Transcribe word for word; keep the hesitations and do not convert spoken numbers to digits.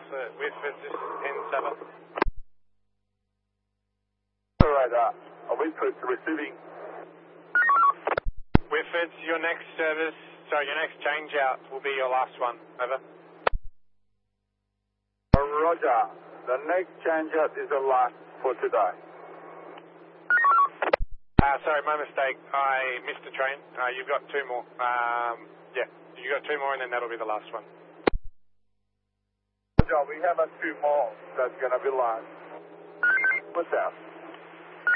uh, Whitford, this is N seven. Alright, uh, Whitford receiving. Whitford, your next service, sorry, your next change out will be your last one. Over. Roger. The next change out is the last for today. Uh, sorry, my mistake. I missed a train. Uh, you've got two more. Um, yeah, you've got two more and then that'll be the last one. Roger, we have a two more. That's going to be last. What's that?